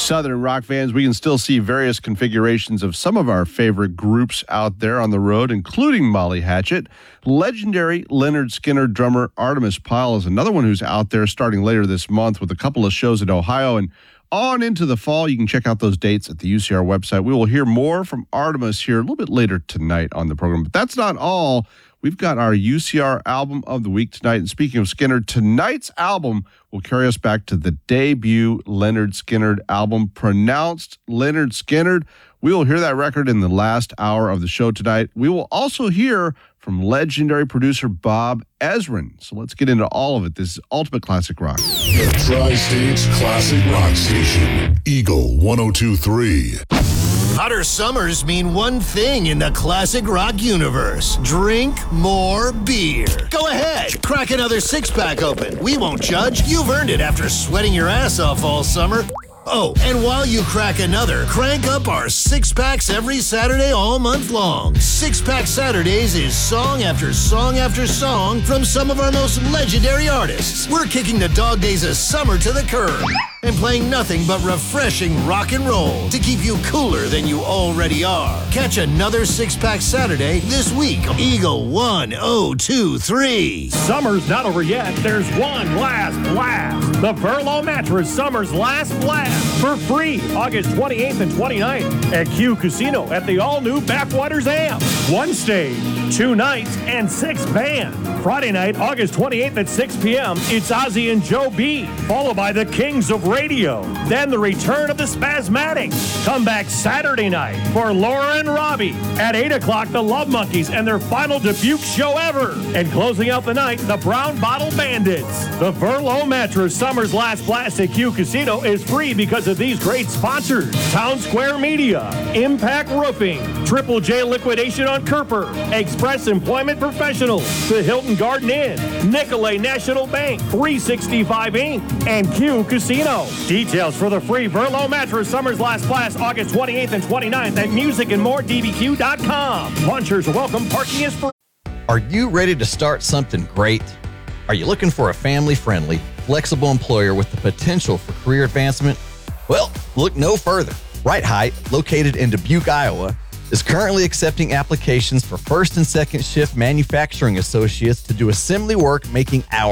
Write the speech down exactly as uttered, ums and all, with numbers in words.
Southern rock fans, we can still see various configurations of some of our favorite groups out there on the road, including Molly Hatchet. Legendary Lynyrd Skynyrd drummer Artemis Pyle is another one who's out there starting later this month with a couple of shows in Ohio. And on into the fall, you can check out those dates at the U C R website. We will hear more from Artemis here a little bit later tonight on the program. But that's not all. We've got our U C R album of the week tonight. And speaking of Skynyrd, tonight's album will carry us back to the debut Lynyrd Skynyrd album, pronounced Lynyrd Skynyrd. We will hear that record in the last hour of the show tonight. We will also hear from legendary producer Bob Ezrin. So let's get into all of it. This is Ultimate Classic Rock. The Tri-State's Classic Rock Station, Eagle one oh two point three. Hotter summers mean one thing in the classic rock universe. Drink more beer. Go ahead, crack another six-pack open. We won't judge. You've earned it after sweating your ass off all summer. Oh, and while you crack another, crank up our six-packs every Saturday all month long. Six-Pack Saturdays is song after song after song from some of our most legendary artists. We're kicking the dog days of summer to the curb and playing nothing but refreshing rock and roll to keep you cooler than you already are. Catch another Six-Pack Saturday this week on Eagle one oh two point three. Summer's not over yet. There's one last blast. The Verlo Mattress Summer's Last Blast for free August twenty-eighth and twenty-ninth at Q Casino at the all-new Backwaters Amp. One stage, two nights, and six bands. Friday night, August twenty-eighth at six p.m., it's Ozzy and Joe B, followed by the Kings of Radio. Then the return of the Spasmatics. Come back Saturday night for Laura and Robbie. At eight o'clock, the Love Monkeys and their final debut show ever. And closing out the night, the Brown Bottle Bandits. The Verlo Mattress Summer's Last Blast at Q Casino is free because of these great sponsors. Town Square Media, Impact Roofing, Triple J Liquidation on Kerper, Express Employment Professionals, the Hilton Garden Inn, Nicolay National Bank, three sixty-five Incorporated, and Q Casino. Details for the free Verlo Mattress Summer's Last Blast August twenty-eighth and twenty-ninth at music and more d b q dot com. Lunchers are welcome. Parking is free. Are you ready to start something great? Are you looking for a family-friendly, flexible employer with the potential for career advancement? Well, look no further. Right Height, located in Dubuque, Iowa, is currently accepting applications for first and second shift manufacturing associates to do assembly work making hours.